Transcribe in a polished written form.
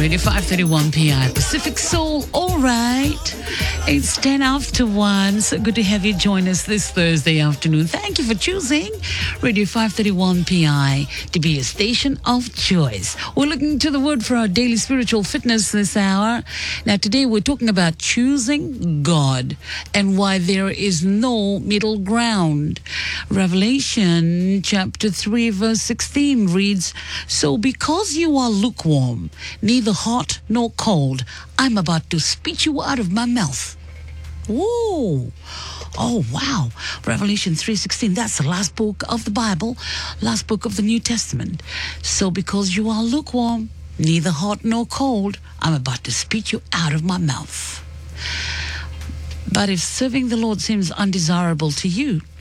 Radio 531 PI Pacific Soul. All right. It's 10 after 1. So good to have you join us this Thursday afternoon. Thank you for choosing Radio 531 PI to be a station of choice. We're looking to the word for our daily spiritual fitness this hour. Now, today we're talking about choosing God and why there is no middle ground. Revelation chapter 3 verse 16 reads, "So because you are lukewarm, neither hot nor cold, I'm about to spit you out of my mouth." Whoa. Oh, wow. Revelation 3:16, that's the last book of the Bible, last book of the New Testament. So because you are lukewarm, neither hot nor cold, I'm about to spit you out of my mouth. But if serving the Lord seems undesirable to you,